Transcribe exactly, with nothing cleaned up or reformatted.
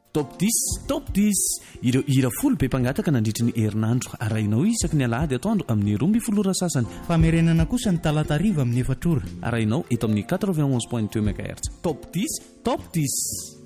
top dix top dix ireo hira folo be mpangataka nandritry ny herinandro arahinao isaky ny alahady atoandro amin'ny roa ambin'ny folo ora sasany famerenana kosa ny talata ariva amin'ny efatrora arahinao eto amin'ny quatre-vingt-onze point deux mégahertz top dix top dix